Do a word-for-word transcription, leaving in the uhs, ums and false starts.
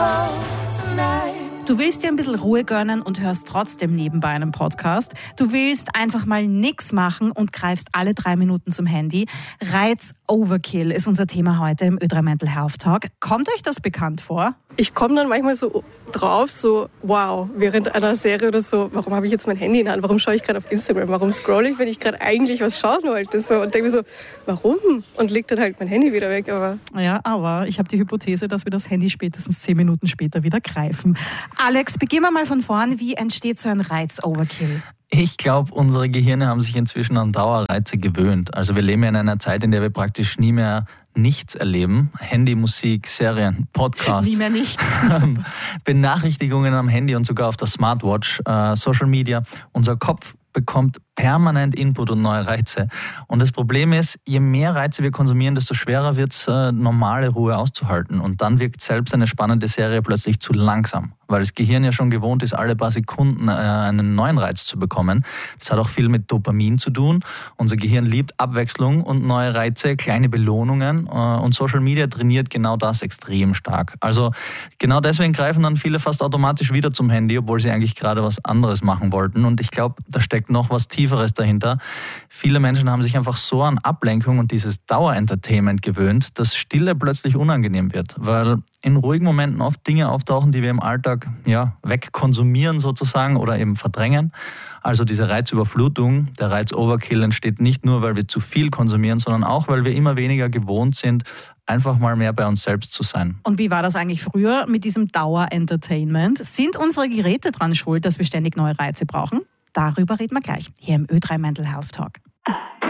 Du willst dir ein bisschen Ruhe gönnen und hörst trotzdem nebenbei einen Podcast. Du willst einfach mal nichts machen und greifst alle drei Minuten zum Handy. Reiz-Overkill ist unser Thema heute im Ö drei Mental Health Talk. Kommt euch das bekannt vor? Ich komme dann manchmal so drauf, so wow, während einer Serie oder so, warum habe ich jetzt mein Handy in der Hand? Warum schaue ich gerade auf Instagram? Warum scrolle ich, wenn ich gerade eigentlich was schauen wollte? So, und denke mir so, warum? Und leg dann halt mein Handy wieder weg. Aber ja, aber ich habe die Hypothese, dass wir das Handy spätestens zehn Minuten später wieder greifen. Alex, beginnen wir mal von vorn. Wie entsteht so ein Reiz-Overkill? Ich glaube, unsere Gehirne haben sich inzwischen an Dauerreize gewöhnt. Also wir leben ja in einer Zeit, in der wir praktisch nie mehr nichts erleben. Handy, Musik, Serien, Podcasts. Nie mehr nichts. Benachrichtigungen am Handy und sogar auf der Smartwatch, äh, Social Media. Unser Kopf bekommt permanent Input und neue Reize. Und das Problem ist, je mehr Reize wir konsumieren, desto schwerer wird es, äh, normale Ruhe auszuhalten. Und dann wirkt selbst eine spannende Serie plötzlich zu langsam, weil das Gehirn ja schon gewohnt ist, alle paar Sekunden äh, einen neuen Reiz zu bekommen. Das hat auch viel mit Dopamin zu tun. Unser Gehirn liebt Abwechslung und neue Reize, kleine Belohnungen. Äh, und Social Media trainiert genau das extrem stark. Also genau deswegen greifen dann viele fast automatisch wieder zum Handy, obwohl sie eigentlich gerade was anderes machen wollten. Und ich glaube, da steckt noch was Tieferes dahinter. Viele Menschen haben sich einfach so an Ablenkung und dieses Dauerentertainment gewöhnt, dass Stille plötzlich unangenehm wird, weil in ruhigen Momenten oft Dinge auftauchen, die wir im Alltag ja, wegkonsumieren sozusagen oder eben verdrängen. Also diese Reizüberflutung, der Reiz-Overkill entsteht nicht nur, weil wir zu viel konsumieren, sondern auch, weil wir immer weniger gewohnt sind, einfach mal mehr bei uns selbst zu sein. Und wie war das eigentlich früher mit diesem Dauerentertainment? Sind unsere Geräte dran schuld, dass wir ständig neue Reize brauchen? Darüber reden wir gleich hier im Ö drei Mental Health Talk.